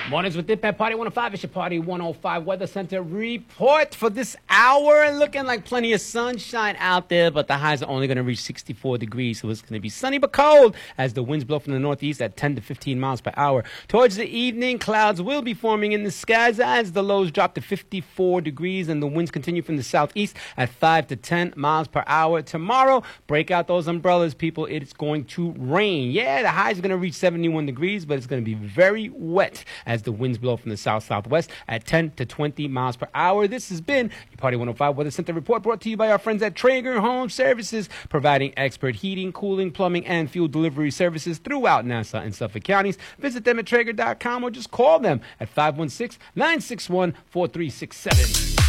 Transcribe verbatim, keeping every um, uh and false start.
Mornings with Dip at Party one oh five. It's your Party one oh five Weather Center report for this hour. And looking like plenty of sunshine out there, but the highs are only going to reach sixty-four degrees. So it's going to be sunny but cold as the winds blow from the northeast at ten to fifteen miles per hour. Towards the evening, clouds will be forming in the skies as the lows drop to fifty-four degrees and the winds continue from the southeast at five to ten miles per hour. Tomorrow, break out those umbrellas, people. It's going to rain. Yeah, the highs are going to reach seventy-one degrees, but it's going to be very wet as the winds blow from the south-southwest at ten to twenty miles per hour. This has been your Party one oh five Weather Center report, brought to you by our friends at Traeger Home Services, providing expert heating, cooling, plumbing, and fuel delivery services throughout Nassau and Suffolk counties. Visit them at Traeger dot com or just call them at five one six, nine six one, four three six seven.